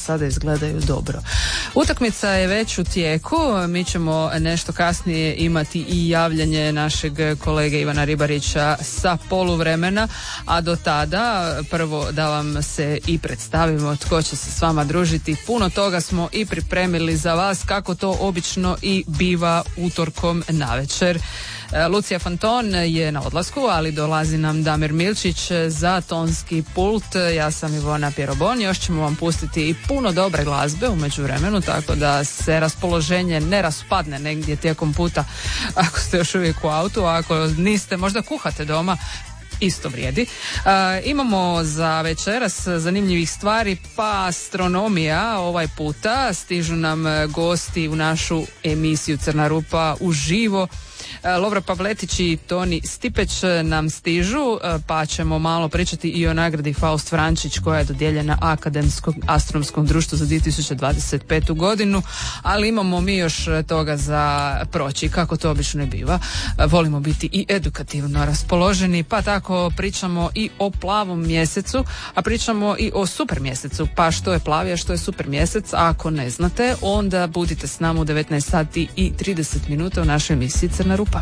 sada izgledaju dobro. Utakmica je već u tijeku, mi ćemo nešto kasnije imati i javljanje našeg kolege Ivana Ribarića sa poluvremena, a do tada prvo da vam se i predstavimo tko će se s vama družiti. Puno toga smo i pripremili za vas, kako to obično i biva utorkom navečer. Lucija Fanton je na odlasku, ali dolazi nam Damir Milčić za tonski pult. Ja sam Ivona Pierobon, još ćemo vam pustiti i puno dobre glazbe u međuvremenu, tako da se raspoloženje ne raspadne negdje tijekom puta ako ste još uvijek u autu, a ako niste, možda kuhate doma, isto vrijedi. Imamo za večeras zanimljivih stvari, pa astronomija ovaj puta. Stižu nam gosti u našu emisiju Crna rupa uživo. Lovra Pavletić i Toni Stipeć nam stižu, pa ćemo malo pričati i o nagradi Faust Vrančić koja je dodijeljena Akademskom astronomskom društvu za 2025. godinu, ali imamo mi još toga za proći, kako to obično ne biva. Volimo biti i edukativno raspoloženi, pa tako pričamo i o plavom mjesecu, a pričamo i o super mjesecu. Pa što je plavi, a što je super mjesec? A ako ne znate, onda budite s nama u 19 sati i 30 minuta u našoj emisiji Crna rupa.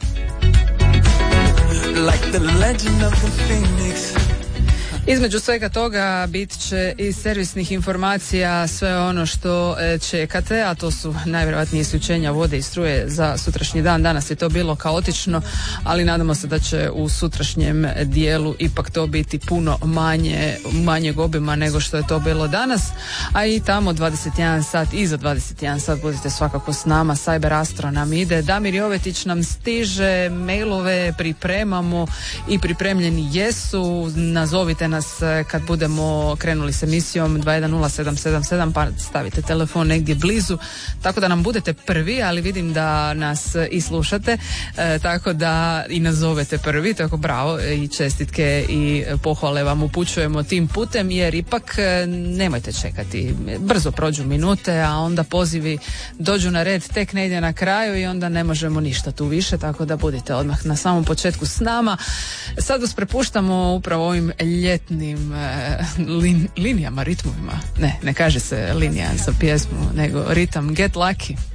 Like the legend of the Phoenix. Između svega toga bit će i servisnih informacija, sve ono što čekate, a to su najvjerojatnije isključenja vode i struje za sutrašnji dan. Danas je to bilo kaotično, ali nadamo se da će u sutrašnjem dijelu ipak to biti puno manjeg obima nego što je to bilo danas, a i tamo 21 sat, iza 21 sat budite svakako s nama. Cyber Astro nam ide, Damir Jovetić nam stiže, mailove pripremamo i pripremljeni jesu. Nazovite nas kad budemo krenuli s emisijom 210777, pa stavite telefon negdje blizu, tako da nam budete prvi, ali vidim da nas i slušate, tako da i nazovete prvi, tako bravo, i čestitke i pohvale vam upućujemo tim putem, jer ipak nemojte čekati, brzo prođu minute, a onda pozivi dođu na red tek negdje na kraju i onda ne možemo ništa tu više, tako da budite odmah na samom početku s nama. Sad vas prepuštamo upravo ovim ljetnim linijama, ritmovima. Ne kaže se linija za pjesmu, nego ritam Get Lucky.